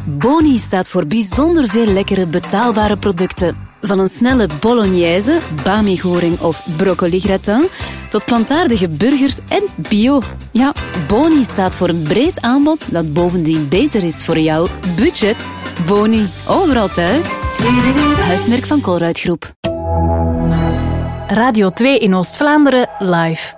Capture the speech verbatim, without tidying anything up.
Boni staat voor bijzonder veel lekkere betaalbare producten. Van een snelle bolognese, bami-goring of broccoli-gratin, tot plantaardige burgers en bio. Ja, Boni staat voor een breed aanbod dat bovendien beter is voor jouw budget. Boni, overal thuis. Huismerk van Colruyt Groep. Radio twee in Oost-Vlaanderen live.